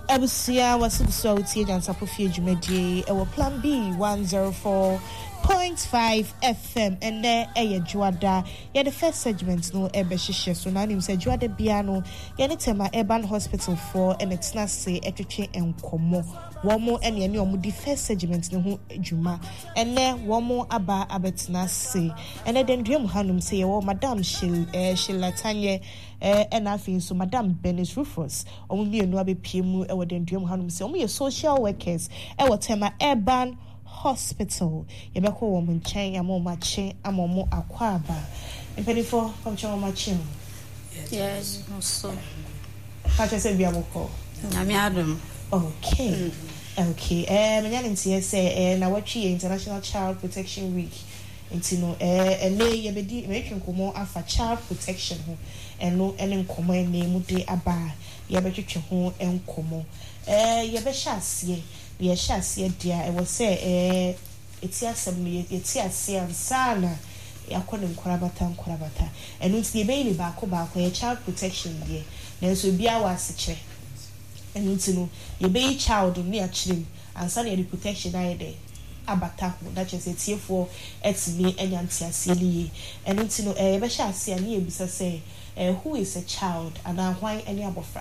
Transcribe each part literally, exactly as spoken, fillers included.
Abusia was so tea and sapofie dwumadi e wo plan B one oh four point five F M and there e Juada ye the first segment no e be hihye so na nim say Juada bia no ye ne tema urban hospital for and it's na say etwetwe enkomo womo ene ene omo di first segment ne ho adwuma ene womo aba abetna say ene den duam hanum say wo madam shil eh shilatanye eh and afin so madam Benis Rufus omo mienu abepiem e wo den duam hanum say omo ye social workers e wo tema urban hospital yebeko wo mo nchen ya mo mache amomo akwaba impedifo komche mo mache yes so pacha se bia moko nyame adom okay mm-hmm. okay eh me nyane ntie say eh na watchi International Child Protection Week intino eh ene yebedi me twenkomo afa child protection ho eno ene nkomo ene mu de aba yebetwetwe ho enkomo eh yebehya asie ye shasie dia e wo say eh eti asem ye eti asie ansana yakone nkorabata nkorabata eno nti be ile ba ko ba ko ye child protection die na so bia wa aseche eno nti no ye be child ni akire ansana ye protection ayede abata ho that is etiefo etimi enyanti asie liye eno nti no eh be shasie na ye bisa say eh who is a child and why any abofra.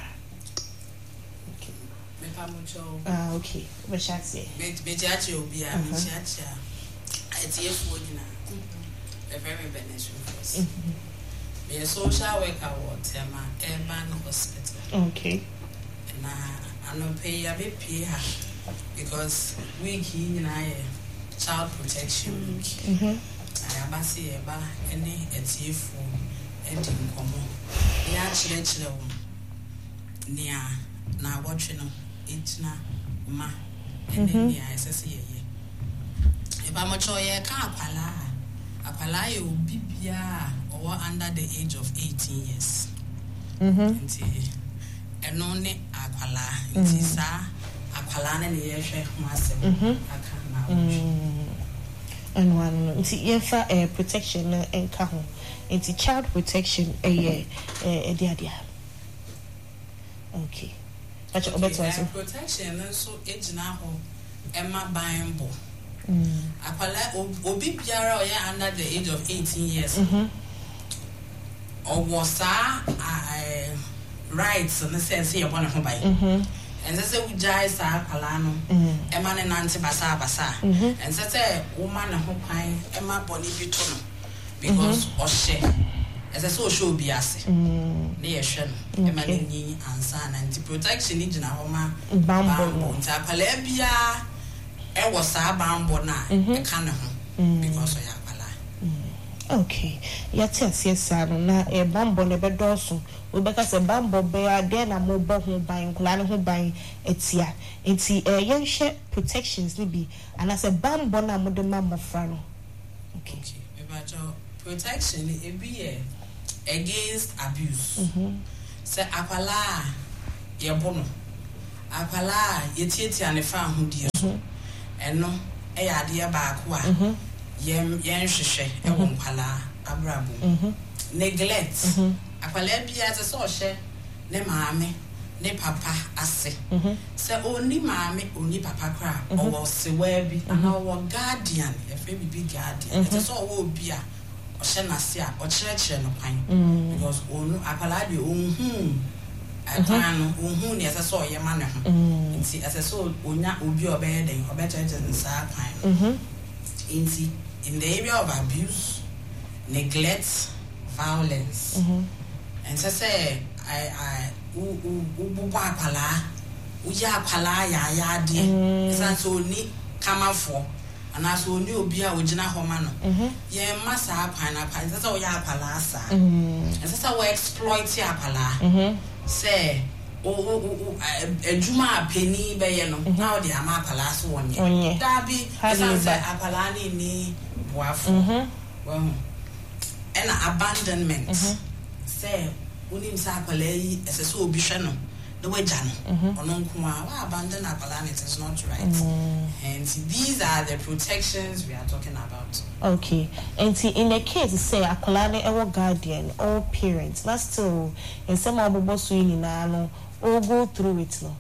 Ah, okay. What shall I say? Bejachi will be a Bejacha. I dear for you now. A very beneficial. Be a social worker or Tema Urban Hospital. Okay. And I don't pay a bit pay because we key in I child protection week. Mm-hmm. I see about any a tea for ending common. The actually children near now watching them. Itna ma and then yeah I say ye if I'm a choye ka apala apala you bibia or under the age of eighteen years mhm nti eno ne apala nti sa apala na ne ye hwe ho asem aka na mhm and one nti ye fa protection na enka ho nti child protection eh eh dia dia okay. Okay, uh, protection and so age now Emma Bible. Apala obi biara or under the age of eighteen years. Mm-hmm. Or was uh rights and the sense here upon a home by. And that's a we jai sa palano, Emma and Nancy Basa Basa. And that's a woman and home pine Emma Bonnie Bitono because or she. As a social bias, near Shen, Emily and Son, and the protection in Homa Bambo, Tapalebia, and was a bambo now, a cannon, because I have okay, yes, yes, son, now a bambo never does so. Because a bambo bear, then a mobile home buying, Kulana home buying, it's here. It's a young share protections, maybe, and as a bambo now, Mother Mamma Frano. Okay, about your protection, it be against abuse. Mm-hmm. Say akwala ye bono. Akwala ye tieti ane fa ho die so. Eno e ya de ba ko a yem yen hwehwe e wo nkwala abrabo. Neglect. Akwala bia te so hye ne maame ne papa ase. Say oni maame oni papa kra o wo se wa bi ana wo guardian ye fe bi guardian. Te so wo obi a Oshenasia or church no pine because onu apaladi unhu atano unhu ne aseso ye ma ne ho nti aseso onya obi obeye den obe church nsa pine nti in the area of abuse, neglect, violence and so say I I u u u apala u ya apala ya ya de so ni kama for and as we knew be a original homano, ye must have pineapple. That's all ya palasa. And that's how we exploit ya pala. Say, oh, a Juma penny bayano. Now the Ama Palas one year. Darby has a palani ni wafu. Well, and abandonment. Say, Unim Sapale as a so bishano. The way Jan or non abandon our planet is not right. And these are the protections we are talking about. Okay. And see, in the case, say a colony or guardian or parents, not still in some of the boss we all go through it. No,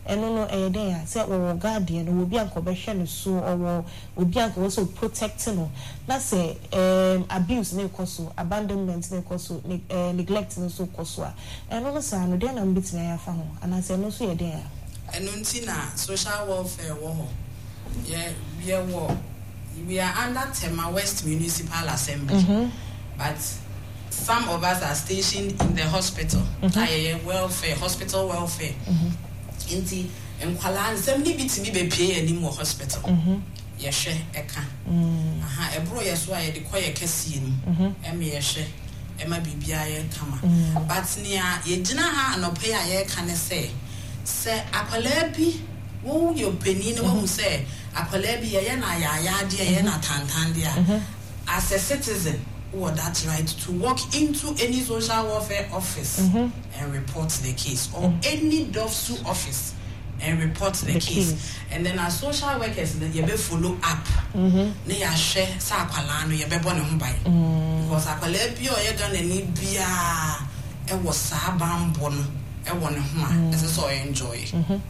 eno no e den a say wo guardian no obi anko be hwe no so or obi anko so protect no na say um abuse na ekoso abandonment na ekoso neglect no so koso a eno no sa no den na mbitina ya fa ho ana say no so ye den a eno nti na social welfare wo ho ye ye wo we are under Tema West Municipal Assembly, mm-hmm. but some of us are stationed in the hospital, mm-hmm. welfare, hospital welfare. Inti enkwala nsɛm bi timi be pay any more hospital. Mhm. Yɛhwɛ ɛka. Mhm. Aha, ebro yeso a yɛde kɔ yɛ kɛsie ni. Mhm. Ɛme yɛhwɛ, ɛma bibia yɛ kama. But nia yɛgyina ha anɔpɛ a yɛka ne sɛ sɛ akwala bi wo yɛ panyin wo hu sɛ akwala bi yɛ na yaya de yɛ na tantan de as a citizen or that right to walk into any social welfare office mm-hmm. and report the case or mm-hmm. any D O F S U office and report the, the case. case and then as social workers you be follow up mhm na ya hwe sa akwala no you be bo ne ho bai because akwala bi o ye ga na ni bia e wo sa bambo no e wo ne ho a ese so enjoy mhm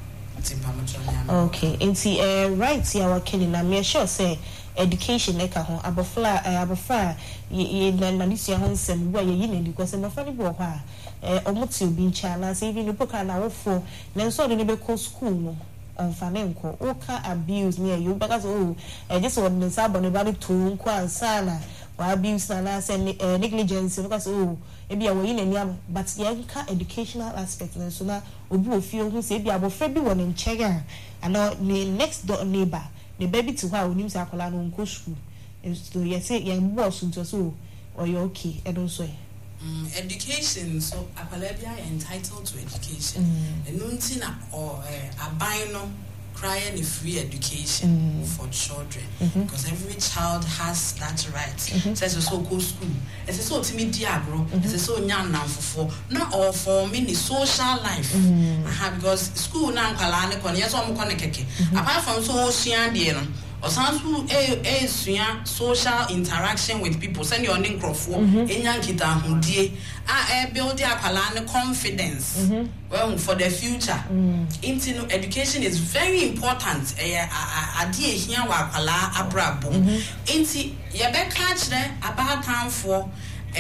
okay inti uh, right here our killing na me sure say education eka ho abofla abofra ye na na disia ho nsem wo ye yin because no fa ni bo ho a eh omuti obi ncha na say even no poka na wo fo na nso de ne be ko school no onfa ne nko oka abuse me you because oh eh just what the sabo ne ba to nko ansa na wa abuse na na say negligence because oh e bia wo yin aniam but ye nka educational aspect na so na obi ofie hu say bia abofra bi wo ne nchega ana ne next door neighbor the baby to her onim say akola no nko school so you say your boss nto so or you okay e don so mm education so akola bia entitled to education and nunti na or aban no crying a free education mm. for children mm-hmm. because every child has that right mm-hmm. says so go school it's so to me diagro it's so nyan namfofo not all for me the social life mm. uh-huh, because school na nkwala ne kon yes o mo kon keke apart from so osuan de no or sansu e e suan social interaction with people send your name crofo enyan kita hundie a e build akwala ne confidence mm-hmm. well for the future mm. into education is very important eh ade ehia wa akwala abrabo into ye be catch there about time for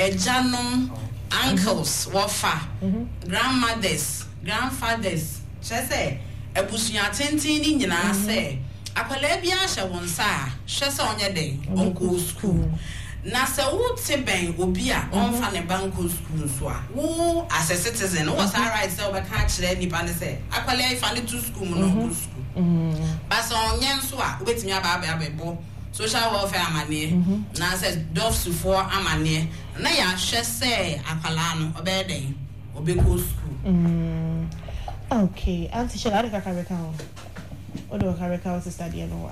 ejanom uncles wafa grandmothers grandfathers say ebusuan tenten ni nyina say akwala bia hye wonsa a hwe se onye den onko school na se wo te ben obi a onfa ne banko school so a wo as a citizen wo sa right say obeka kire nipa ne say akwala ifa ne to school no go school but so onye nso a obetimi aba aba abebo social welfare amane na say D O F S U for amane na ya hwe se akwala no obe den obeko school okay anti shall ka ka reka what do I record sister dear no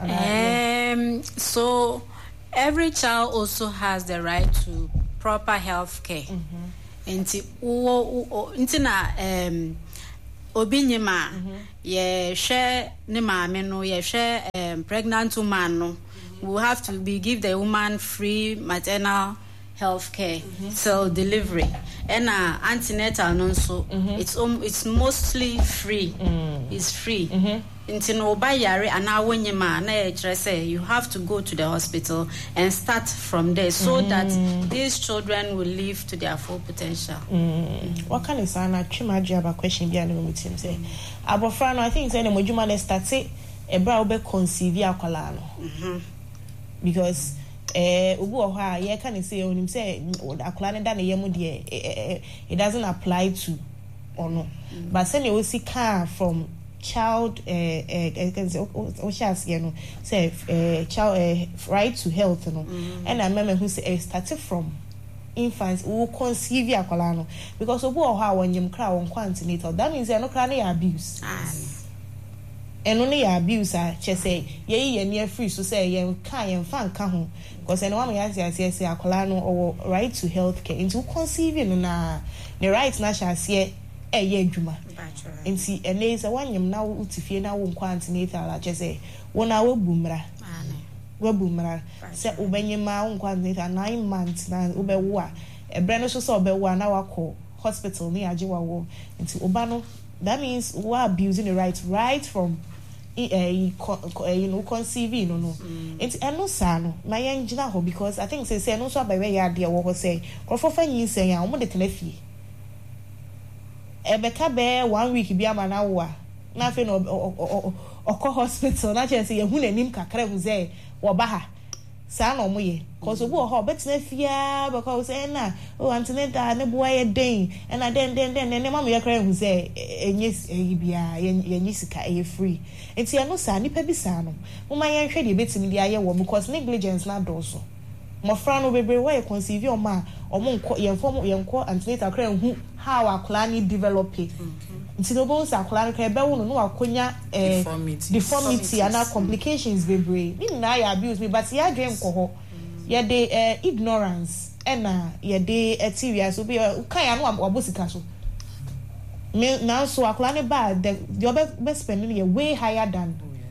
um so every child also has the right to proper health care nti wo nti na um obi nyima ye hwe ne maame no ye hwe um pregnant woman no we have to be give the woman free maternal health care mm-hmm. till delivery and uh, antenatal no so mm-hmm. it's um, it's mostly free mm. it's free until no ba yare ana wonyema na e kire say you have to go to the hospital and start from there so mm. that these children will live to their full potential mm. what can is ana twimaji aba question bi anu meeting say abofra no I think say na modjuma na start say e bra obe conceive akwala no mhm because eh obu o ha ye can say onim say akwala ne da na yemu de it doesn't apply to or no mm. but say we see car from child eh eh can say o shas you know say eh child eh, right to health no mm. and I remember who say eh, started from infants who conceive akwala no because obu o ha wonyem kra won quantinator that means you no kra na abuse ah and only abuse a che say ye ye near free so say ye kan ye fan ka ho because anyone me ask say say akwala no or right to health care into conceiving na the right na sha say eh ye adwuma nti ene say wanyem na utifie na wo quantinator la che say wona wo bumra wo bumra say obenyema wo quantinator nine months na obewo a ebre no so so obewo na wakọ hospital ni ajewa wo nti oba no that means we're abusing the rights right from uh, you know conceiving no no it's and no son my young jina because I think they say no so by way idea what was say or for fanny say I'm on the telephone Ebeka be one week be ama na wo na fe no okọ hospital na che say ehu nanim kakra hu say wo ba ha sa na omo ye cause obu ho betina fia because say na oh antinata ne boa ye den and na den den den ne mama ye kra hu say enye bia ye nyisika e free enti no sa nipa bi sa no mo ma ye hwe de betimi dia ye wo because negligence na do so mo fra no bebre why conceive o ma omo nko ye mfo ye nko antinata kra hu how akla ni develop it nti no bo sa akla kra be wo no akonya eh deformity and complications bebre ni na ya abuse me but ya dream ko ho ye de eh, ignorance ena ye de etiria so be kan ya no abosika so me now so akla ne ba the the be spending ye way higher than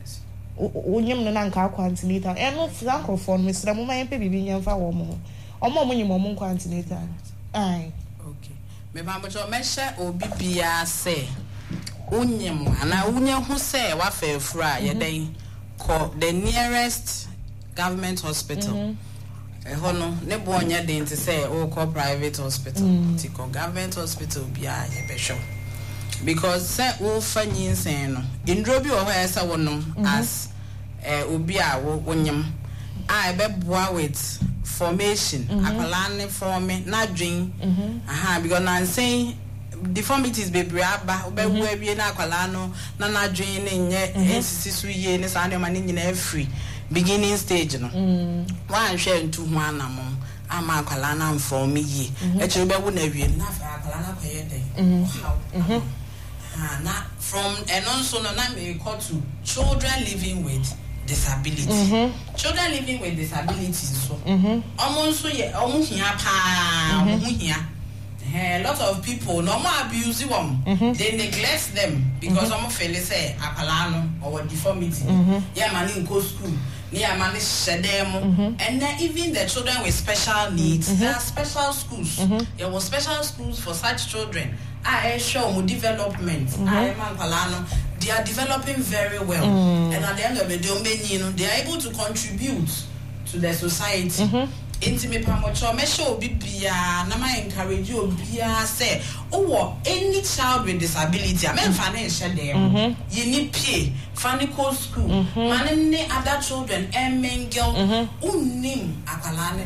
onyem no na nka akwantinata eno francophone me sra mo ma yempe bibi nyamfa wo mo omo mo nyim mo nkwantinata ai okay me ba mo cho me hye obi bia se onyem ana unye hu se wa fa afura ye den ko the nearest government hospital eh mm-hmm. hono ne bo onya den ti se o ko private hospital mm. ti ko government hospital bia ye be show because say wo fanyin sen no indro bi wo ho say wonom as eh obi a wo onyem a be boa with formation akwala ne form na dwen aha because na say deformities bebre aba obewu abie na akwala no na na dwen ne nye ensisi so ye ne sa de ma ne nyina free beginning stage no wan hwe ntu ho anam ama akwala na form ye e kire bewu na wie na akwala na kwaye den mhm ah na from enon so no na me call to children living with disability mm-hmm. children living with disabilities so mhm omo so ye omo hia pa omo hia a lot of people no more abuse them mm-hmm. they neglect them because omo feel say akwala no or deformity mm-hmm. yeah man in go school near man shedem and then even the children with special needs mm-hmm. there are special schools mm-hmm. there were special schools for such children I show more development mm-hmm. I am akwala they are developing very well mm-hmm. and at the end of the day you know they are able to contribute to the society mm-hmm. Intime pamocho me show bibia na my encourage you bia say oh any child with disability am fa na ehye dem you need pay fanico school man ne other children emengel unnim akwala ne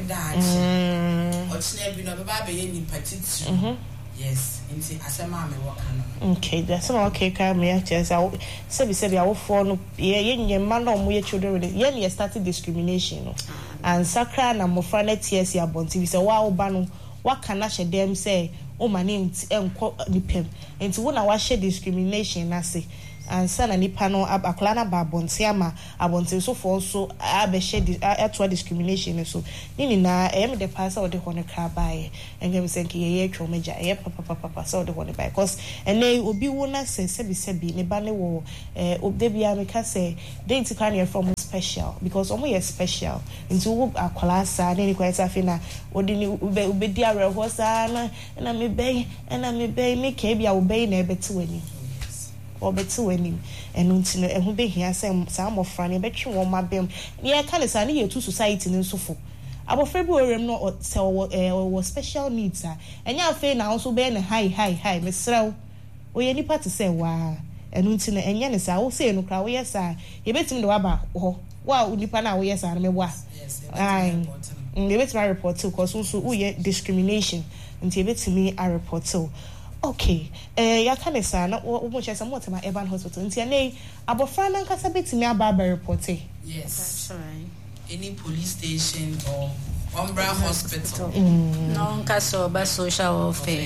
daach otine bi no baba be ye ni patiti yes inti asema me work no okay that's all okay ka me actually say be say be awo for no ye ye man no mo ye children with ye ne started discrimination no and sakra na mofra na ts ya bonti bi say wa wo ba no wa kana hye dem say o mane enko nipem enti wo na wa hye discrimination na say and sana nipa no akla na ba bonti ama abonti so for so abehye atwa discrimination so nini na em de pass or de hono kra bae engem senke ye atwa meja ye papa papa papa so de hono bae because ene obi wo na se se bi se bi ne ba ne wo eh obde bia me ka say dey ti kan from special because omo ye special into wo akwala sa ne ni kweta fe na odi ni ube di are ho sa na na me be na me be me ke bia wo be na ebeti wani obetu wani enu ntino ehu be hia sem sa amofra ne betwe won mabem ne ye kale sa ne ye tu society ne nsofo abofra bi orem no se wo special needs a enya afi na so be ne high high high mesrew o ye nipa te se wa enu ntino enya ne sa wo se enu kra wo ye sa ye betim de waba ho wa nipa na wo ye sa na mebo a ai ye betim report to cause so wo ye discrimination nti ye betimi a report to okay eh ya kane sa na wo mo chese mo tema urban hospital ntia nei abofra na nkasa betimi aba ba report yes that's right any police station or Umbra hospital mm. no nkasa oba social welfare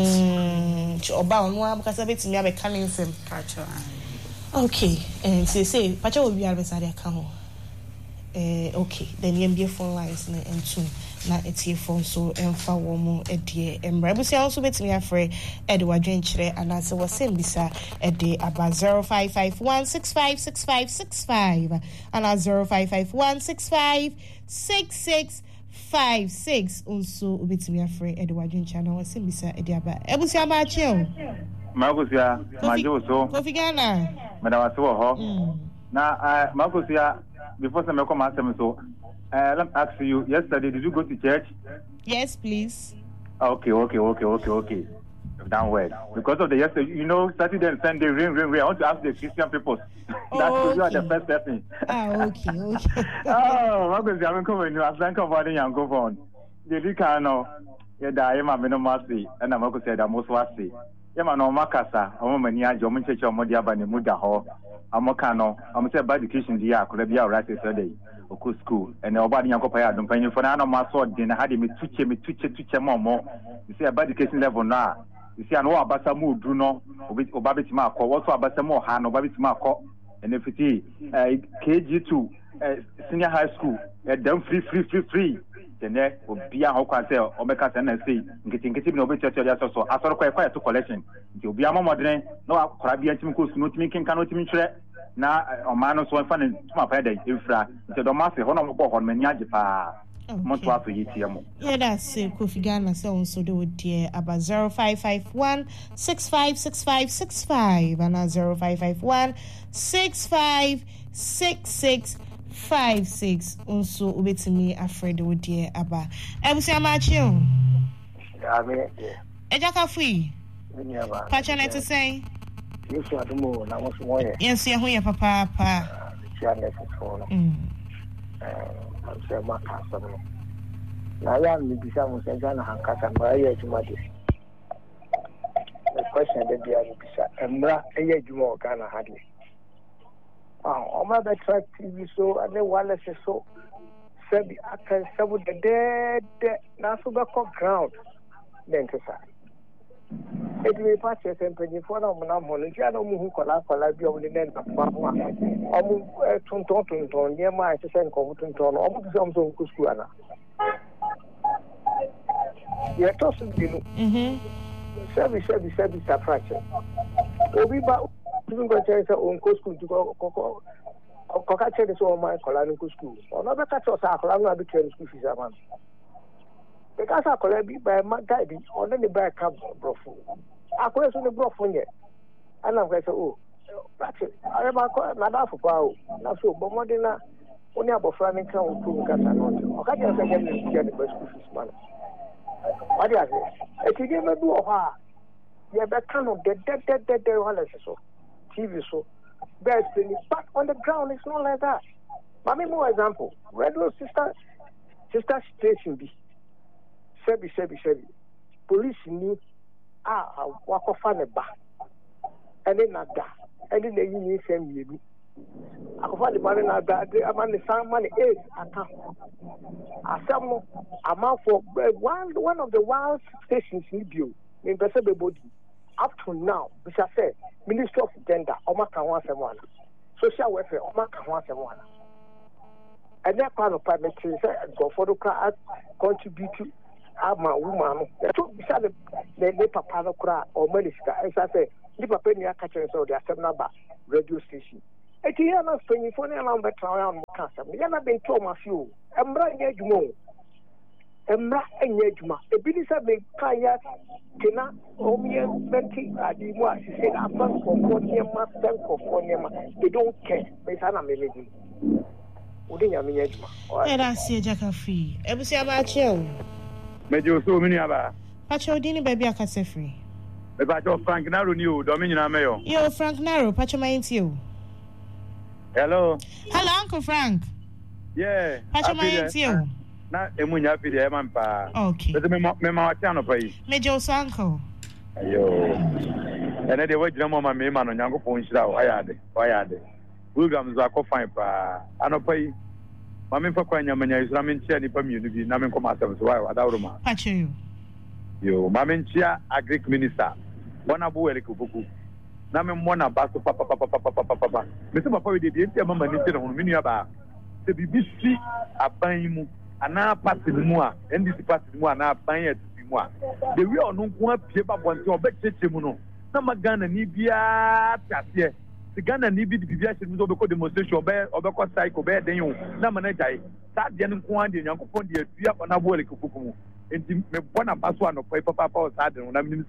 mm oba onu abukasa betimi aba kane nsem okay and say say pacha obi arbesa dia ka ho eh okay then yem phone lines na entu na etie phone so emfa wo mu edie embra busia also betimi afre ede wadwenkyere anase wasem bisa ede aba zero five five one six five six five six five ana zero five five one six five six six five six also betimi afre ede wadwenkyere na wasem bisa ede aba ebusia ma che o Makusia, Majoso, Kofi Ghana. Madam Soho. Now, Makusia, before some come ask them so, uh, let me ask you, yesterday, did you go to church? Yes, please. Okay, okay, okay, okay, okay. Done well. Because of the yesterday, you know, Saturday and Sunday, rain, rain, rain. I want to ask the Christian people. That's Oh, you are okay. the first person. Ah, okay, okay. Oh, Makusia, I'm coming. I thank you for the young go on. The Ricano, yeah, I am a minomasi, and I'm going to say that most was see. Yama no makasa, a woman near German church or Modia by the Muda Hall. I'm a cano, I'm a bad education, the year could be all right yesterday. Oku school and nobody yankopaya don't pay you for an my sword dinner had me teach me teach teach more. You see a bad education level now. You see, I know about some mood, Bruno, or Babbitt Marco, also about some more hand or Babbitt Marco, and if it is K G two senior high school, them free, free, free, free. Then there will be a hawk or make us and say, getting getting over church or so. I saw quite fire to collection. You'll be a more modern, no Caribbean team course, not making cannot mean now on Manos one fun and my pay infra. The Domasi, Honor on Menyajipa. Yeah, that's it. Kofi Ghana so so do dear about zero five five one six five six five six five and zero five five one six five six six five six. Also, with me, afraid would dear Abba. I'm saying, Machu. I mean, Ejaka free. Pachanet to say, you saw the moon. I was more. Yes, yeah, who your papa. I'm saying, my customer. Now, I am the Samus and Ghana and Casamaya to my dish. The question that they are and Mra, a year more Ghana had me. Oh, my better T V so, and then Wallace is so. Sabi, I can say with the dead, now so back on ground. Then to say, it will pass your temperature for them. I'm on the Jano who collapse for like you only then. I'm to Tonton near my to send Coverton Ton, almost something Cuscuana. You're tossing, you know. Sabi, Sabi, Sabi, Saffraction. Obi Ba. Even go to your own school to go Cocache is all my Colanical school. Or not catch us our Colana became school fees a month. Because I could be by my guide or any by a cab brofu. I could only brof one yet. And I'm going to oh, that's it. I am not for power. Not so, but more than that, only about framing town to Casanot. Or can you say you get the best school fees money? What do you say? If you give a do of her, you have a kind of dead, dead, dead, dead, dead, so. T V so best but on the ground it's not like that. But me more example. Regular sister sister station be Sebi Sebi Sebi. Police ni ah wako fane ba. And then nada. And then you need same you. I find the money nada. I man the same money eight account. I some amount for one one of the wild stations in Bio. In Besebe body. Up to now, which I said, Ministry of Gender, Omaka Wansemwana, Social Welfare, Omaka Wansemwana. And that kind of private things, go for the car, contribute to my woman. The two beside the Papa Cra or Minister, as I say, Lipa Penny catching so their seven number radio station. At the end of twenty four around the trial, Casa, we have been told my few, and Brian Edmond. Emra enyejuma ebili se be kaya kena omie menti adimwa si say afan for niema sen for niema they don't care be sana memeji odi nyame nyejuma e da sie jaka free ebusi abache o mejo so mini aba pacho dini baby akase free e pacho Frank Naro ni o do me nyina meyo yo Frank Naro pacho mayenti o hello hello Uncle Frank yeah pacho mayenti o na emunya fi de mampa okay but me me ma wati ano pai mejo so uncle ayo ene de wajina mo ma me ma no nyango pon hira o ayade o ayade program zo akofan pa ano pai ma me fa kwanya manya islamin chia ni pa mienu bi na me ko ma asem so wa da woro ma pacho yo yo ma me chia agric minister bona bu wele kufuku na me mo na ba so pa pa pa pa pa pa pa pa me se papa we de de ntia mama ni te no me nua ba se bibisi aban mu ana party mu a N D C party mu ana ban ya ti mu a the way onu nko apie ba bonte obecheche mu no na magana ni bia tiatie ti Ghana ni bi di bia che mu so obeko demonstration obe obeko cycle be den yo na manager ta de nko an de nyankopon de atua ona bo le kukuku mu enti me bona baso anopo papa pa o sa de na minim se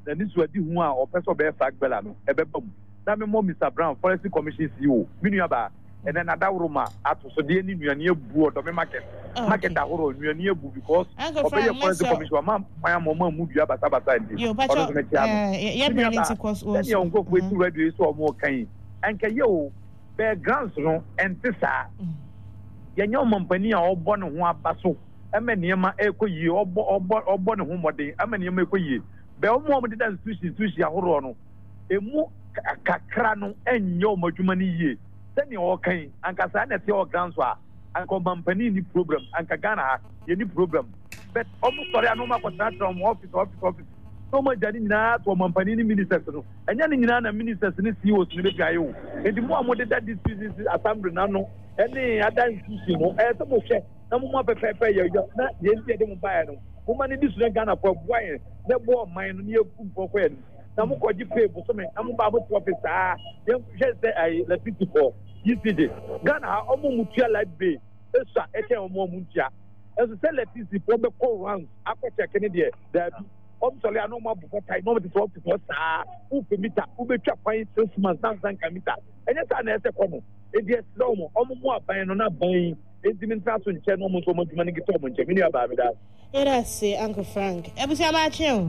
na ni so adi hu a opeso be flag bella no ebe bam na me mo Mister Brown Forest Commission C E O minu aba and then adawroma ato so de ni nuane ebu odo me market market ahoro nuane ebu because obey Forest Commission ma ma mama mu dua bata bata ndi yo pacho eh ye bring into course also ya ongo ko etu radio so omo kan anka ye o be grants no entisa ye nya omampani a obo ne ho abaso ema niema ekoyi obo obo obo ne ho modern ema niema ekoyi be omo omo de dance sushi sushi ahoro no emu kakra no enyo omadwuma ni yie sani o kan anka sa na te o grants a anka omampani ni problem anka Ghana ye ni problem but omo story anoma ko tra from office office office no ma jani nyina to omampani ni ministers no enya ni nyina na ministers ni C E Os ni be gayo edi mo amode that this business assembly na no ene ada institution no e to mo hwe na mo ma pepepe ye yo na ye ndi de mo bae no mo ma ni di student Ghana for boy na bo man no ni eku fofo ye na mo ko ji pay bo so me na mo ba mo to office ah ye hwe say ai la fifty-four U C D Ghana omo mutua light bay esa ete omo mutua eso say let this for be call round akwa check ni de da bi om sole ano ma bu kotai no be to to sa u pe mita u be twa kwan six months dan san ka mita enye sa na ese kono e die slow mo om mo aban no na ban enti min tra so nche no mo so mo duma ni gito mo nche mini aba me da era se Uncle Frank ebusi abache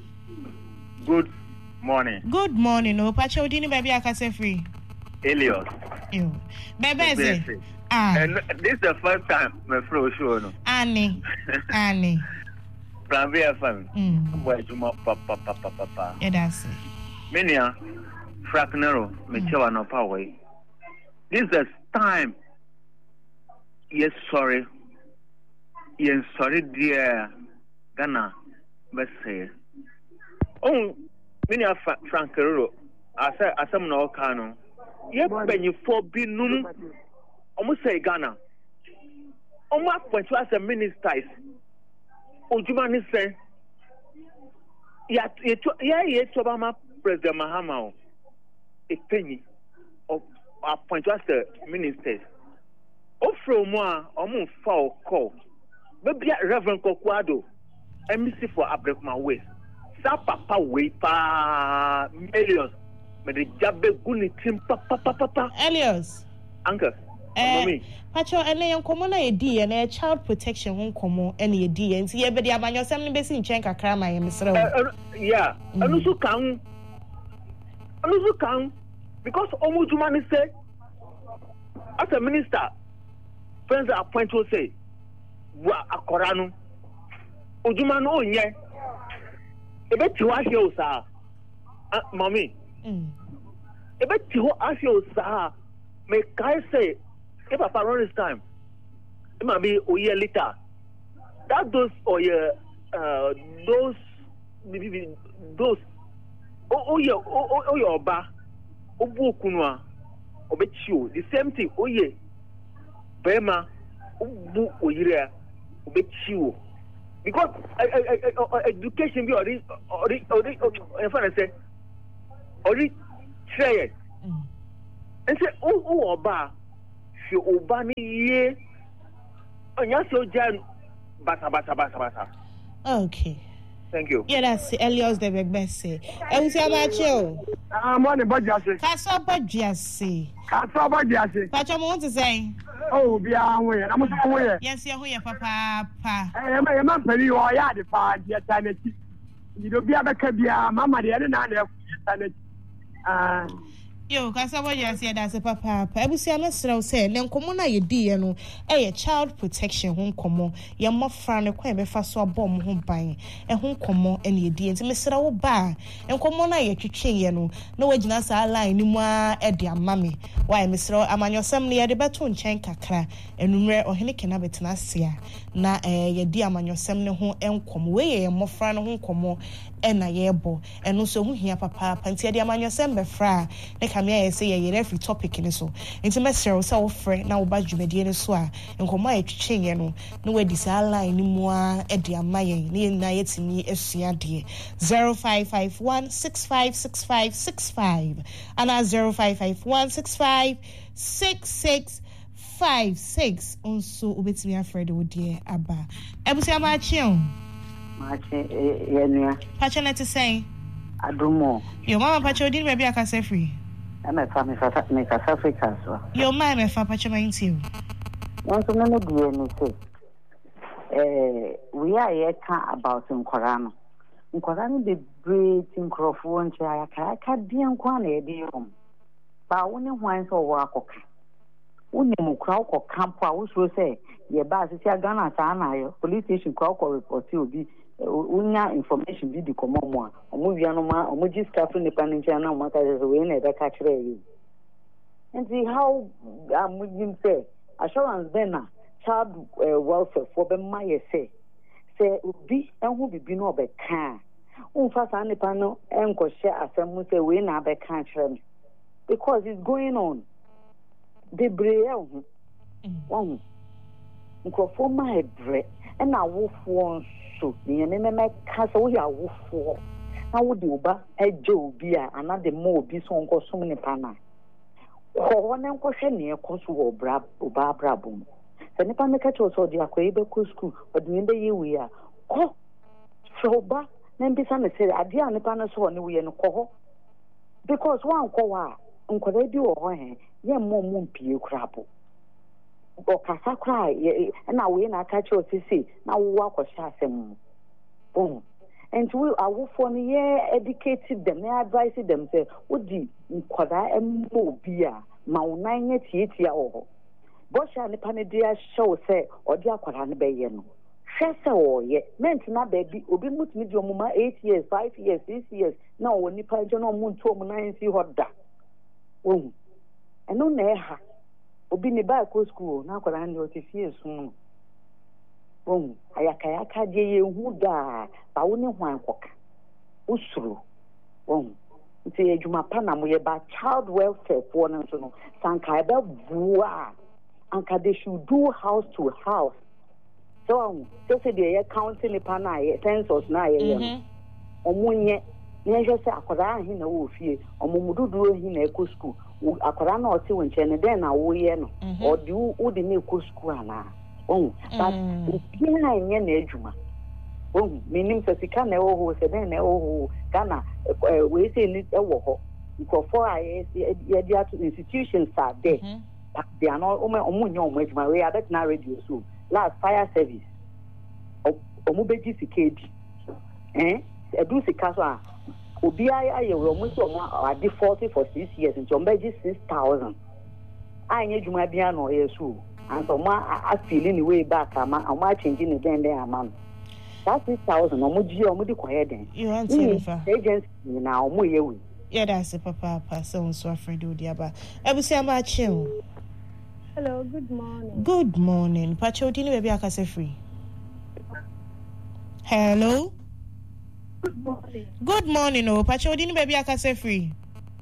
good morning good morning no pacho odi ni baby akase free Elios yo bebe say ah and this is the first time my flow show no ani ani From V F M. Mm. Boy, Juma, papa, papa, papa. Yeah, that's it. Mania, Fracknero, Michael, no power. This is time. Yes, sorry. Yes, sorry, dear Ghana. Let's say. Oh, Mania Frankero. I said, I said, no, Cano. Yep, when you for be num, almost say Ghana. Almost when you ask a minister. Ojuma ni say ya ya ye to ba ma President Mahama o e penny of appoint as the ministers o from a omo fa o call be Reverend Kokwado M C for Abrekma West sa papa we pa millions me de jabe guni tim papa papa Elios uncle Eh, Pacho, and then come on a D and a child protection home come and a D and see everybody about your family based in Chenka Krama and Mister Yeah, and also come, and also come because almost human say, as a minister, friends are point to say, Wa a Korano, Ujuman, oh, yeah, a bit to ask you, sir, mommy, a bit to ask you, sir, may I say. If I around this time, it might be a year later. That those or yeah, uh, those those oh oh yeah oh oh yeah oba obu okunwa obechiu the same thing oh yeah bema obu oyire obechiu because uh, uh, uh, education be already already already if I say already try and say oh oh oba Obani ye onya so jan basa basa basa basa. Okay. Thank you. Yeah, that's Elios the big best say. E we say about you. Ah, money budget. Kaso budget say. Kaso budget. Pacho mo want to say. Oh, be away. I'm so away. Yes, you here papa pa. Eh, my man pay you all ya the pa dia sanity. You do be abeka bia mama de na na sanity. Ah Yo, kasa what you say that's a papa. Ebusi amesra say na nkomo na ye di no eh child protection ho nkomo ye mofra ne kwa be fa so abom ho ban e ho nkomo ene ye di enti mesra wo ba nkomo na ye twetwe ye no na wagina sa line ni mu a e de amame why mesra amanyosem ne ye de beto nchen kakra enumre ohene kena betena sia na eh ye di amanyosem ne ho enkomo we ye mofra ne ho nkomo ena ye bo eno so ho hia papa panti de amanyosem be fra ne me say ye every topic in so nti mesere so wo frɛ na wo ba dwumadie ne so a nkomo a twetwe ye no na we disala ni mu a e de amaye ne na yetimi asua de zero five five one six five six five six five ana zero five five one six five six six five six onso obetimi afrede wo de aba ebusi ama achi on ma achi ye nua pacha na te say Adumo. Your mama pacho didn't maybe I can say free. I'm a family for South Africa. Your mama for pacho mind too. Once a minute, dear, say. Eh, we are here about in Korano. In Korano, the great in Crawford, I can't be on Kwane, dear. But only once or walk. Only Mukrao or Campo, I was say, your bass is your gun as an police station crowd report you be. Unya information bi di komo mo a omo wia no ma omo gi staff ni pa nche na mo ka ze we na e ka kire yi and see how am yin say assurance then na child uh, welfare for be ma ye say say obi enhu bibi no be kan unfa sa ni pa no enko share asem say we na be kan kire me because it's going on the brave one nkofo ma ebre and na wo so the enemy castle ya wo for na wo de oba eje obi a anade mo obi so nko som ne pana ko ne nko hwe ne ko so wo bra oba bra bom se ne pa me ka cho so di akoyi be ko school odun be yi wi a ko so ba na mbisa ne se ade a ne pa no so ne wi ne ko ho because one ko wa nko da bi wo ho he ye mo mo mpie krabo o kasa kra na we na aka cho sisi na wo akosha asem boom and we are for ne educated them ne advise them say odi nkoda emmo bia ma unan ye tietia o bo sha ne pa ne dia show say odi akwara ne be ye no hwese o ye ment na ba bi obi mutumi di omuma eight years five years six years na o ni pa je no mu nto omu nine si hoda o eno na e ha obi ne ba ko school na akwara ne o ti fie sun bon ayaka yaka je ye hu da ba wo ne hwan koka usuru bon ti ejuma pa na mo ye ba child welfare for no so no sanka e ba bua anka they should do house to house so so say they counting the pa na ye census na ye ye omunye ne je se akwara ahi na wo fie omumududu ahi na eko school akwara na o ti wo nche ne den na wo ye no o di wo di na eko school ana oh but na nye na ejuma oh minim se sika na wo ho se den na wo ho Ghana we say ni e wo ho nkofo a ye di atu institutions are there but they are not omo nyo omo ejuma we abet na radio so last fire service omo beji sikedi eh edu sika so a obi aye we omo so omo ade forty for six years nti omo beji six thousand anye ejuma bia no yesu and so ma I feeling the way back ama ama changing the den den ama that six thousand omo ji omo di kwaye den you want to fa agency na omo ye we yeah that's a papa papa so so afraid odi aba ebusi ama chin. Hello, good morning. Good morning. Pacho dini baby akase free. Hello. Good morning. Good morning. Oh, Pacho dini baby akase free.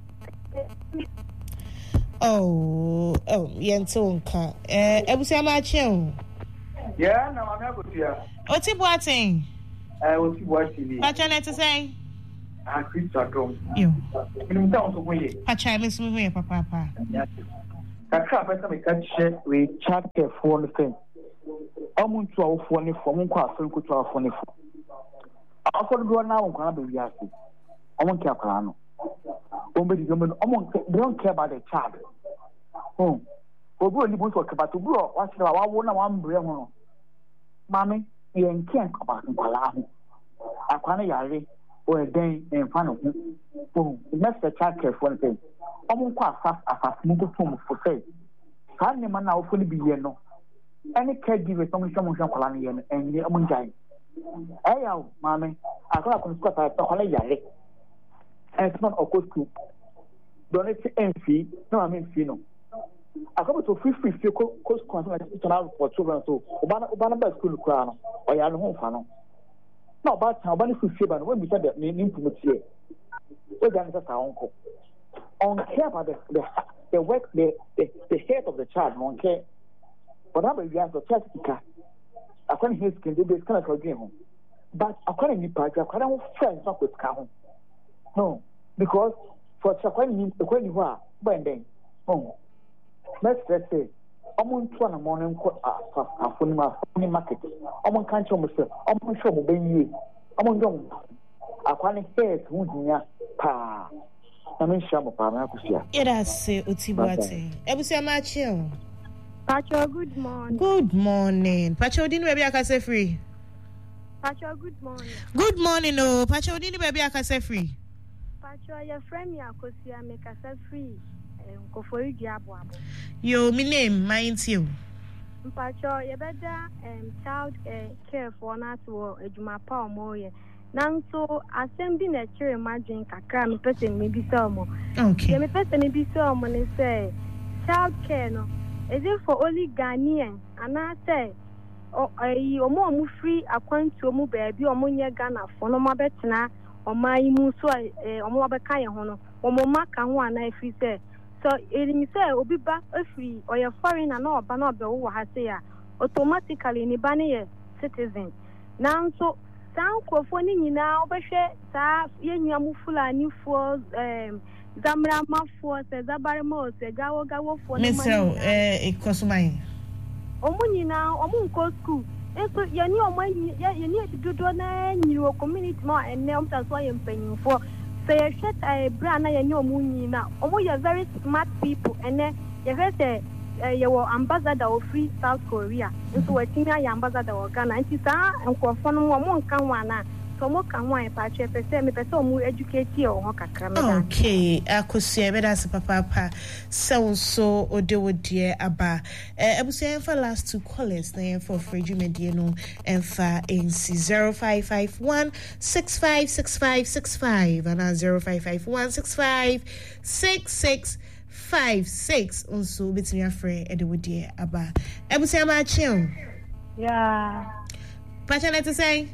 Oh, oh, yentonka. Eh, ebusi ama chin. Yeah, na mama go tia. Oti boating. Eh, oti boating. Pacho net to say. Ah, Christo Dom. You. Minimum town so we. Pacho miss me here papa papa. Kakra pesa me catch we chat care for the thing. Omuntu awofo ne fo monko afen kutu awofo ne fo. Afọ do na won kwa be wiase. Omon ke akra no. Ombe di gombe omon don't care about the child. Oh. Obi oni bo so ke ba to bro wa se wa wo na wa mbre ho no. Mami yen ken kwa kwala ho. Akwa na yare o eden en fa no ho. Oh, next the child care for the thing. Omon kwa asas asas mu ko fom fo say. Ka ne ma na wo fo ni bi ye no. Any caregiver some some some kwala ne ye no en omon jai. Eya o mami akwa ko ko ta kwala yare. It's not a cost to donate M fee, no, I mean, fee no. I come to free free fee cost concern for children. So, Obana Obana by school crown or your home funnel. No, but how many free fee, but when we said that name to material, we're going to our uncle. On care about the, the, the work, the, the, the head of the child, on care. But I'm a young certificate. I can't hear skin, they kind of game. But I can't need party, I can't friends up with car. No, because for Chakwani, the Queen who are bending. Oh, let's say, Omon to a morning a phone market. Omon can't show myself. Omon show me, Omon young. akwane head hu dunya pa na me hia mo pa na kusia ira se otibuate ebusia ma chill Pacho, good morning. Good morning. Pacho, didn't baby I can say free. Pacho, good morning. Good morning, no. Pacho, didn't baby I can say free. Pacho, your friend me akosia make us free. Go for you diabo abo. Yo, my name, mind you. Pacho, you better um child uh, care for na to ejuma pa omoye. Nanso asem na chere imagine kakra me person me bi so mo. Okay. Me person me bi so mo ne say child care no. Is it for only Ghanaian? And I say, oh, I omo free account to omo baby omo nye Ghana for no mabetina or my muso eh omo abeka ye ho no omo maka ho ana free say so it me say obi ba free or your foreigner no ba no be wo ha say ya automatically ni ba ne citizen now so san krofo ni nyina obehwe sa ye nyamu fulani for um Zamra mafo se zabare mo se gawo gawo fo no mani eh ikosumai omu nyina omu nko school eso ye ni omu ye ni edudo na nyiro community mo enne omu tanso ye mpanyinfo se ye hweta e bra na ye ni omu nyina omu ye very smart people enne ye hwete ye wo ambassador of free South Korea eso watimi ya ambassador of Ghana nti sa nkofo no omu nka wana so mo kan wan pa che pese me pese omu educate e o kakra me okay akosia be das papa papa so so odewodie aba eh abusia for last two callers na for free media no emfa in zero five five one six five six five six five and zero five five one six five six six five six also between your friend odewodie aba abusia ma chill yeah pacha let to say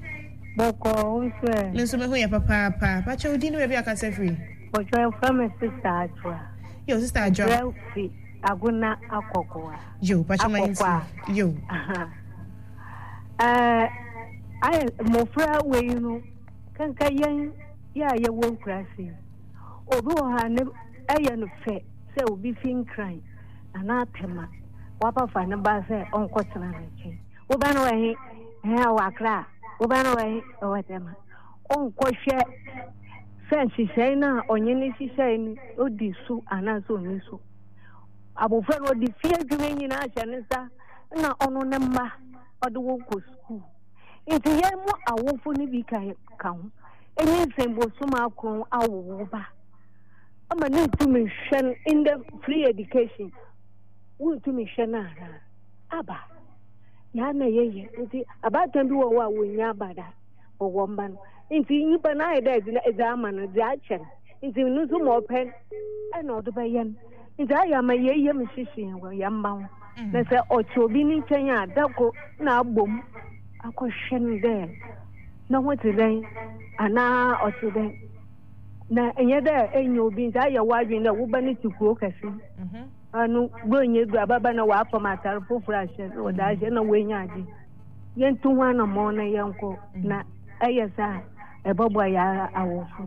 Boko, we swear. Listen, me who ya papa, papa. Pacha, you didn't baby I can say free. But you are from a sister Ajwa. Yo, sister Ajwa. Aguna Akokwa. Yo, Pacha, my yo. Uh, I Mofra, where you know, can Kayan, ya, ya won't crash him. Although I never, I am fair, so be fin crying. Anathema. Wapa Fana Basse, Uncle Sanaki. Ubano, how I cry. Ubano way or whatever. On Quashe Fancy say now, on any saying, oh, this so and as on this so. Abu Fellow the fear doing in us and now on number or the work of school. It's a year more a woefully be count. Anything was some outcome our woba. I'm a need to mission in the free education. Will to mission Abba. Yana ye nti abatan bi wo wa wonya abada wo womba nti nipa na ida exam na di achen nti nusu mo pen e na odo bayen nti aya ma ye ye mhihie wo yamba na se ochobi ni chen adako na abom akohwen de na woti den ana ochoden na enye de enyo bi nti aya wadwi na wo ba ni tikuro kasi mhm anu gonye du ababa na wa apa matar fofura she o da she na wenya adi yentu hwa na mo na yenko na ayesa ebobo ya awofu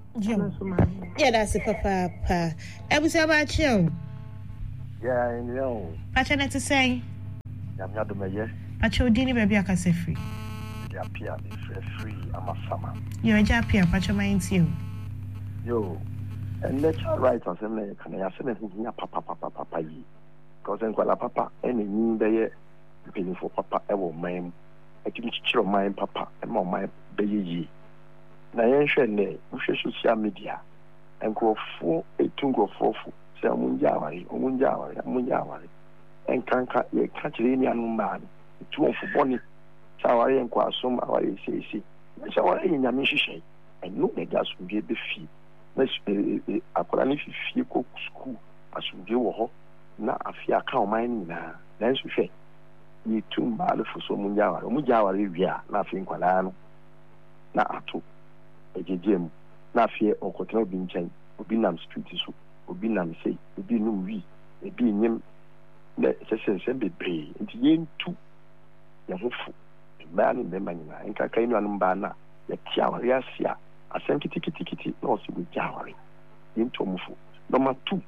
yeah that's it papa papa ebusi aba chill yeah you know pacha na to say ya mi adomeye pacha odini baby akase free ya pia be free amasama yo ja pia pacha mind you yo and the child rights on some like can I say anything papa papa papa yi because en kwala papa any ni be paying for papa e wo man e kimi chiro man papa e ma man be yi na yen hwe ne wo hwe social media enkrofo etungofo fu se amunja awari amunja awari amunja awari en kanka ye ka chire ni anu man tu on fu boni sawari en kwa som awari sisi sawari nyame hihye enu ne gas bi be fi na akwara ni fifie ko school asumdwe wo ho na afia ka o man na na nso hwe ni tumba le fo so mu njaware mu njaware wia na afia nkwala no na ato ejejem na afia okotra obi nchen obi nam street so obi nam sei obi num wi ebi nyem na sese bebre nti yentu ya hofu mba ni mba nyina enka kai no anum ba na ya tiaware asia asem kiti kiti kiti na osi bu jaware yentu omufu number two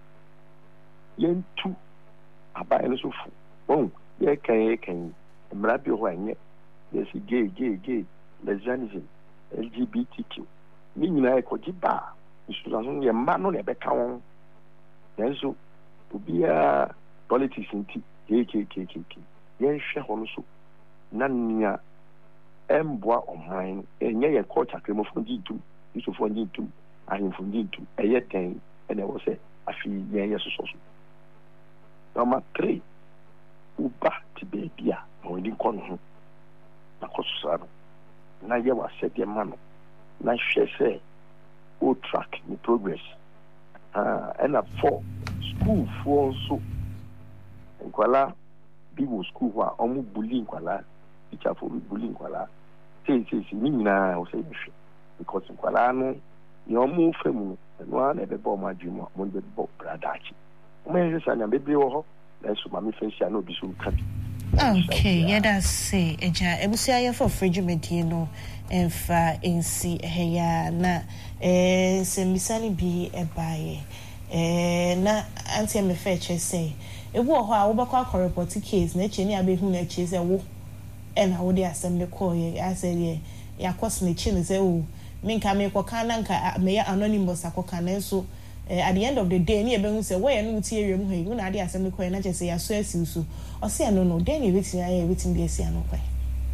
yentu aba ene so fu bon ye kan kan mra bi ho anye yes gay gay gay lesbianism L G B T Q ni nyina e koji ba isu so ye ma no ne be ka won yanso obia politics nti kekekekeke yen hwe ho no so na nia emboa oman enye ye culture kremofo ngitu isofo ngitu ahimfo ngitu eye ten ene wo se afi yen ye soso so number three uba ti baby a no ndi kono ho na kosusa no na ye wa se de ma no na hwe se o track ni progress ah and a four school for so nkwala bible school wa omu bullying nkwala teacher for bullying nkwala say say say ni na o say hwe because nkwala no ni omu femu no na be bo ma dwuma mo be bo bradachi o me hwe sanya be bi wo ho na so ma me fensia na obi so ka bi. Okay, yeah, that's say eja ebusia ya for fridge medie no emfa ensi heya na eh se misani bi ebaye eh na anti me fetch say ebu ho a wo bekwa report case na eche ni abehu na eche say wo e na wo dey assembly call ye ase ye yakos na eche no say o me nka me koka na nka me ya anonymous akoka na so at the end of the day ni ebehu say wo ye no tie ewem ho you na dey assembly call na che say ya so asi so o say no no then you wetin ya wetin be asi ano kwai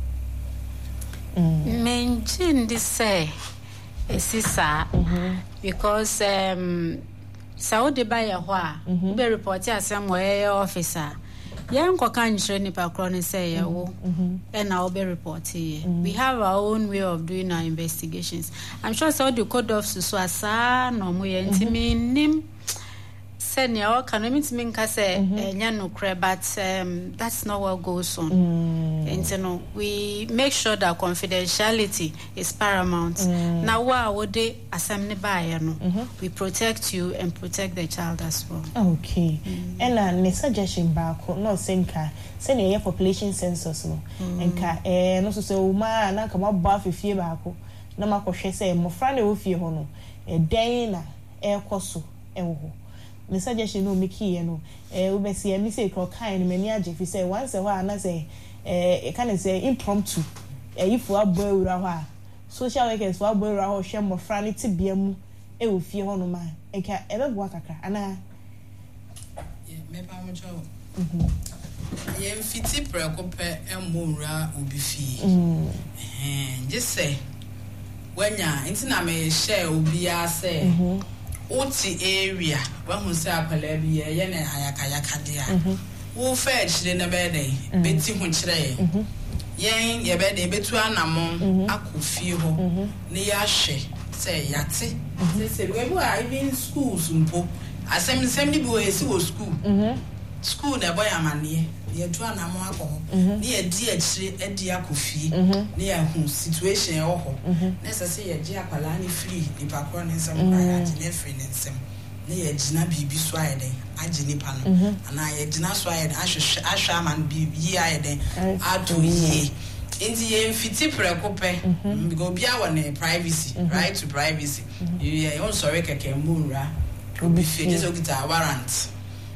mm mention this say esisa because um Saudi buy a wa be report asem we officer yan ko kan hire ni pa kro ni say ya wo and now be report here. We have our own way of doing our investigations. I'm sure Saudi code of so asa no mo ye ntimi nim senior or can mean to mean say nya no kre but um, that's not what goes on. Mm. And you know we make sure that confidentiality is paramount. Mm. Now wa wo de assembly buy no we protect you and protect the child as well. Okay. Mm. And uh, ne suggestion back no senka senior your population census no enka eh no so say o ma na ka ma ba fefie back na ma kohwe say mo fra na wo fie ho no e den na e koso e wo ho. The suggestion no make here no eh we see a mistake or kind many age fi say once a while na say eh can say impromptu eh if we abura ho social workers for abura ho hwe mo fra ne tibia mu e wo fie ho no ma enka e be boa kakra ana me pa mo cho mhm ye fiti prekope emura obi fie mhm eh just say wenya intina me share obi a say mhm Oti area when who say akwala bi ye ye na ayakayaka dia wo fa chire na be dey beti hu chire yen ye be dey betu anamon akofie ho ne ya hwe say yate say say we bo even schools mpo asem sem ni bi wo esi wo school school na boy amane ye tu anamon akọ ne ye di achire edi akofie ne ya hu situation e ho na say ye gi akwala ni free ni pakro ne nsem ba ya gi ne free ne nsem ne ye gina bibi so ayeden agi nipa no ana ye gina so ayeden ahwehwe ahwa man bi yi ayeden ado yi inti ye fiti prekope because obi a won privacy right to privacy you you sorry keke mura obi fi just ogita warrant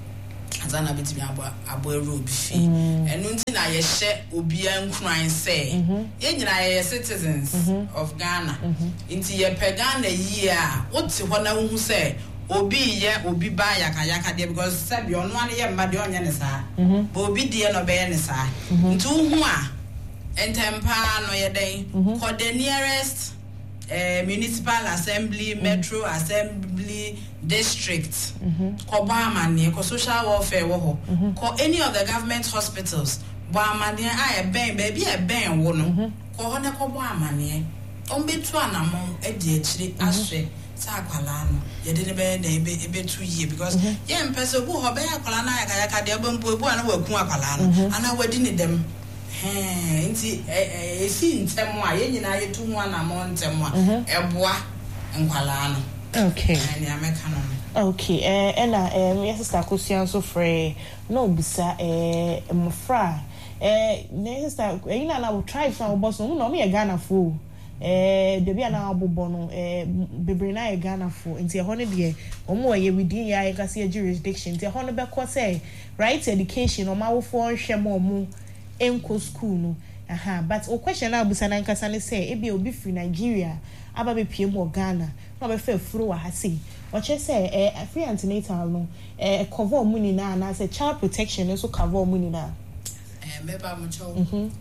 azana bitimi abo abo eru obi fi enu nti na ye hye obi ankran say ye nyina ye citizens of Ghana nti ye pe Ghana yi a woti ho na hu say obi ye obi ba yakayaka de because sabi ono ane ye mma de onye ne saa bo obi de no be ye ne saa nti hu a entempa no ye den for the nearest uh, municipal assembly metro assembly district ko ba mane ko social welfare wo ho ko any of the government hospitals ba mane a e ben ba bi e ben wo no ko ho ne ko ba mane on betu anamon e di akire aswe sa akwala no ye de be na ebe ebe two year because ye mpese bu ho be akwala na ya ka de be mpo ebu ana waku akwala no ana wadi ni dem eh nti eh eh si ntemo a ye nyina ye tu ho anamon ntemo a eboa nkwala no. Okay. No. Okay. Eh ena eh my sister Kusian so free no bisa eh mfra eh my sister eh ina na we try for boss no no me Ghana fo eh de bia na abobo no eh bebre na Ghana fo nti e ho ne de omo ye within ya ka se jurisdiction nti e ho no be ko say right education o ma wo fo nhwe mo mo enko school no aha but o question na busana nkasa ne say e be obi free Nigeria aba be pie mo Ghana na be fa furu wa ha sei o che say eh free antenatal no eh cover mu ni na na say child protection so cover mu ni na eh meba mo cho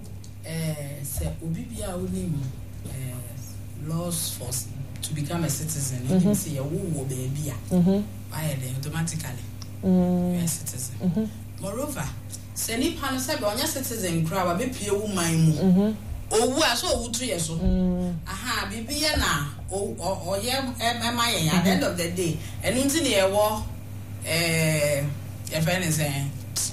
eh say obi bia onim eh laws for to become a citizen you can say you wo baby a mhm why then automatically mm you are a citizen mhm moreover say ni pan say be onya citizen kra ba be pie wo man mu mhm owu aso owu to ye so aha bibia na o ye ema ye at the end of the day enu nti ne ye wo eh your friend is saying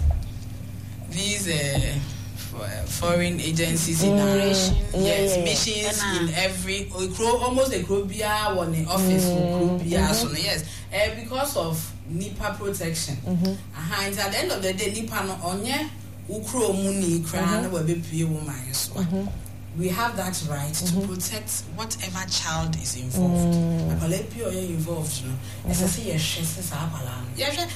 these uh, foreign agencies in our nation, yes, missions in every almost a Krobia or the office for Krobia, so yes, uh, because of NIPA protection. Uh-huh. And at the end of the day, NIPA no onye ukro muni kran will be pay woman so. We have that right mm-hmm. to protect whatever child is involved. Mm. I let you involved, you know. As I say, yes, yes, yes,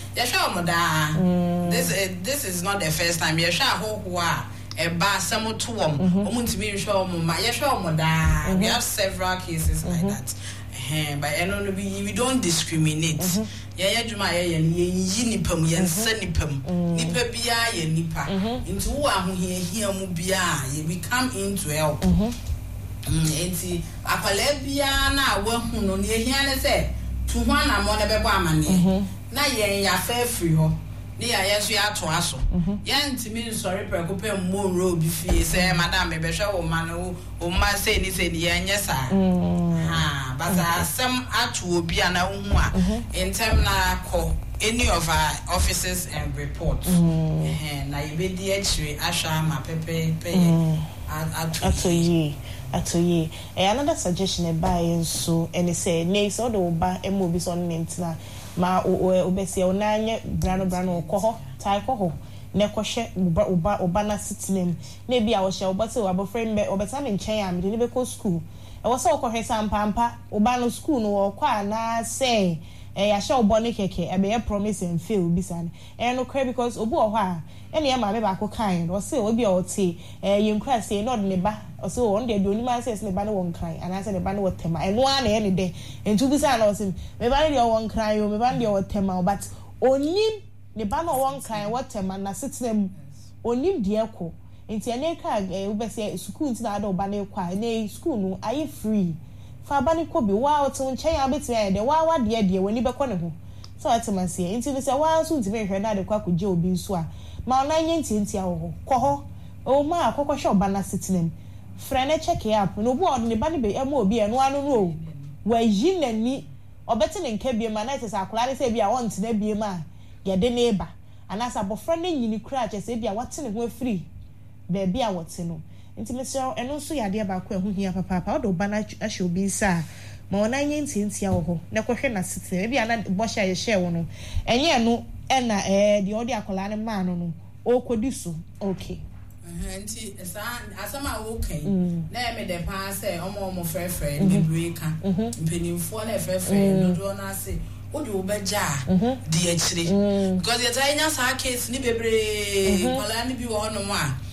yes, This uh, this is not the first time. Yes, who are a bar some to them. Yes, we have several cases like that. Uh, but I don't we we don't discriminate. Yeah, yeah, Juma, yeah, yeah, nipam, yeah, senipam, nipa bia, yeah, nipa. Into who are here, here, mubia, we come in to help. Enti, apalebia na wa hunu ne hia ne se to one am on ebe ba mane. Na ye ya fa free ho. Ne ya yeso ya to aso. Ya ntimi sorry prekope mo road bi fie se madam me be hwe wo ma no o ma se ni se ni ya nyesa. Ah, but some atu obi ana hu a in term na call any of our offices and reports. Eh na ye be di actually asha ma pepe pe atu yi atu yi. Eh another suggestion e buy so and say ne so do ba e mo bi so ntina ma obesi o na anye brano brano ko ho tai ko ho ne ko hye oba oba na sitinem na bi a wo hye oba se abofrem be obeta ne nchen am de ne be ko school e wo se wo ko hwe sampampa oba no school no wo kwa na say eh ya hye obo ne keke e be promise and fail bi san e no cry because obu o ho a e ne ma me ba ko kan wo se obi o te eh yenkra se no de ne ba o se won de de onima se ne ba ne won kan ana se ne ba ne wo tema e no a na e ne de entu bi san o se me ba ne de won kan yo me ba ne de wo tema but onim ne ba no won kan wo tema na sitnem onim de ekọ enti ene ka e wo be se school nti na da oba na ekọ na school no aye free fa ba ne ko bi wa o tun chen ya beti ya de wa wa de de woni be ko ne ho so atema se enti bi se wa so nti be hwe na de kwa ko je obi nso a ma na nye nti nti a ho ko ho o ma akokọ hwe oba na sitnem frene check up no bo od ne ba ne be ema obi eno anu no wa yi nani obeti ne nka bie ma na ite sa akula ne se bia won tena bie ma ye de ne ba anasa bofra ne nyini kura che se bia wate ne ho afiri be bia wote no nti me so eno so yade ba ko ehu hia papa papa odo ba na ahye obi nsa ma ona nye nti nti a wo ho ne ko hwe na site bia na bo hye ye hye wo no enye no e na eh de odi akola ne ma no no o kodi so okay nti esa asama wo kan na me de pa se omo omo frefre ne breka mpenimfo na frefre no do na se o de obeja di akire because the tanya sa case ni bebre kola ni bi wo no ma